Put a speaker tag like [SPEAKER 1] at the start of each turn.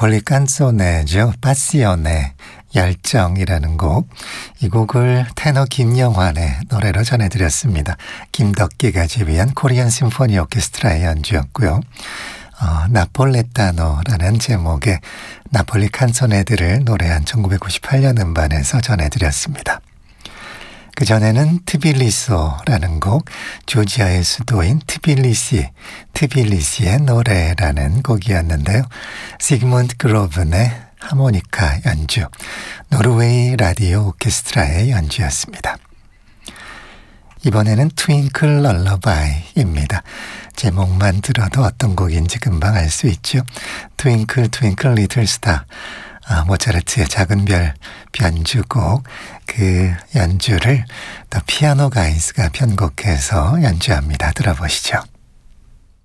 [SPEAKER 1] 나폴리 깐소네죠. 파시오네, 열정이라는 곡. 이 곡을 테너 김영환의 노래로 전해드렸습니다. 김덕기가 지휘한 코리안 심포니 오케스트라의 연주였고요. 나폴레타노라는 제목의 나폴리 칸소네들을 노래한 1998년 음반에서 전해드렸습니다. 그전에는 트빌리소라는 곡, 조지아의 수도인 트빌리시의 노래라는 곡이었는데요. 시그문드 그로븐의 하모니카 연주, 노르웨이 라디오 오케스트라의 연주였습니다. 이번에는 트윙클 럴러바이입니다. 제목만 들어도 어떤 곡인지 금방 알 수 있죠. 트윙클 트윙클 리틀 스타, 모차르트의 작은 별 변주곡, 그 연주를 더 피아노 가이즈가 편곡해서 연주합니다. 들어보시죠.